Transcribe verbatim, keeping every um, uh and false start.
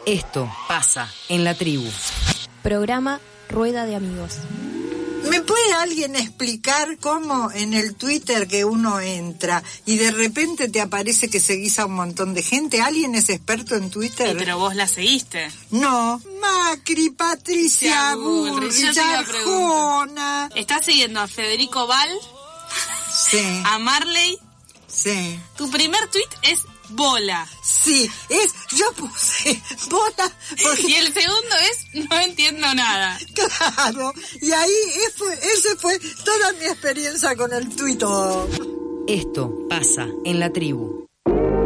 Esto pasa en la tribu. Programa Rueda de Amigos. ¿Me puede alguien explicar cómo en el Twitter que uno entra y de repente te aparece que seguís a un montón de gente? ¿Alguien es experto en Twitter? Sí, pero vos la seguiste. No. Macri, Patricia Bullrich, Arjona. ¿Estás siguiendo a Federico Val? Sí. ¿A Marley? Sí. Tu primer tweet es bola. Sí, es, yo puse bola. Porque... Y el segundo es, no entiendo nada. Claro, y ahí fue, ese fue toda mi experiencia con el tuit. Esto pasa en la tribu.